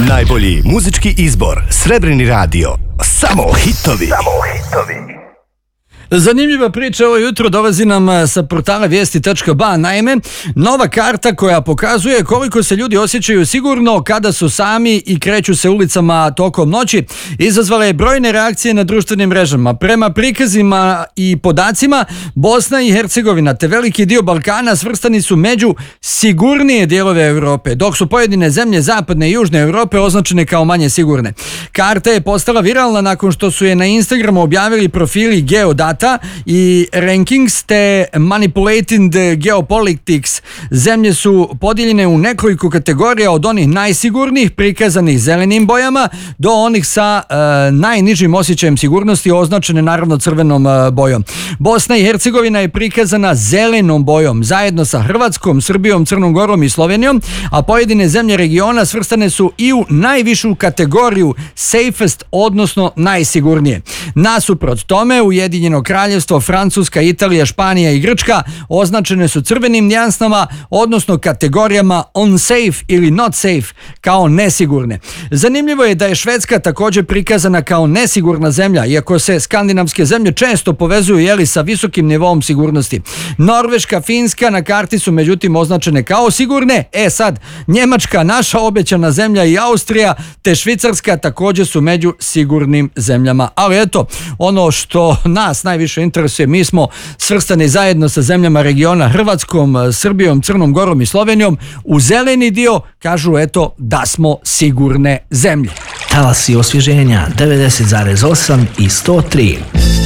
Najbolji muzički izbor, Srebrni radio. Samo hitovi. Zanimljiva priča ovo jutro dolazi nam sa portala vijesti.ba. Naime, nova karta koja pokazuje koliko se ljudi osjećaju sigurno kada su sami i kreću se ulicama tokom noći, izazvala je brojne reakcije na društvenim mrežama. Prema prikazima i podacima, Bosna i Hercegovina te veliki dio Balkana svrstani su među sigurnije dijelove Europe, dok su pojedine zemlje zapadne i južne Europe označene kao manje sigurne. Karta je postala viralna nakon što su je na Instagramu objavili profili Geodata i Rankings te Manipulating Geopolitics. Zemlje su podijeljene u nekoliko kategorija, od onih najsigurnijih prikazanih zelenim bojama do onih sa najnižim osjećajem sigurnosti, označene naravno crvenom bojom. Bosna i Hercegovina je prikazana zelenom bojom zajedno sa Hrvatskom, Srbijom, Crnom Gorom i Slovenijom, a pojedine zemlje regiona svrstane su i u najvišu kategoriju safest, odnosno najsigurnije. Nasuprot tome, Ujedinjeno Kraljevstvo, Francuska, Italija, Španija i Grčka označene su crvenim nijansama, odnosno kategorijama unsafe ili not safe, kao nesigurne. Zanimljivo je da je Švedska također prikazana kao nesigurna zemlja, iako se skandinavske zemlje često povezuju sa visokim nivoom sigurnosti. Norveška, Finska na karti su međutim označene kao sigurne. Sad, Njemačka, naša obećana zemlja, i Austrija te Švicarska također su među sigurnim zemljama. Ali eto, ono što nas najviše interesuje, mi smo svrstani zajedno sa zemljama regiona Hrvatskom, Srbijom, Crnom Gorom i Slovenijom u zeleni dio, kažu eto da smo sigurne zemlje. Talasi osvježenja 90,8 i 103.